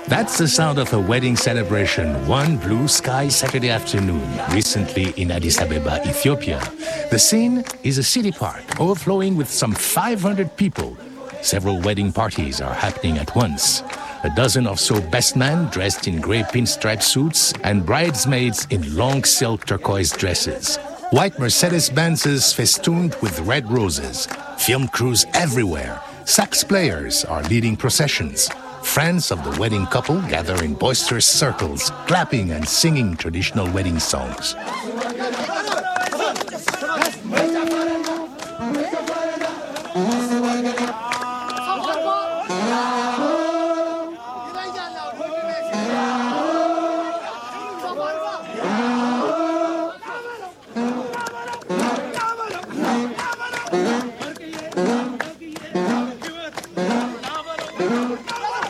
That's the sound of a wedding celebration one blue sky Saturday afternoon, recently in Addis Ababa, Ethiopia. The scene is a city park overflowing with some 500 people. Several wedding parties are happening at once. A dozen or so best men dressed in gray pinstripe suits and bridesmaids in long silk turquoise dresses. White Mercedes-Benzes festooned with red roses. Film crews everywhere. Sax players are leading processions. Friends of the wedding couple gather in boisterous circles, clapping and singing traditional wedding songs.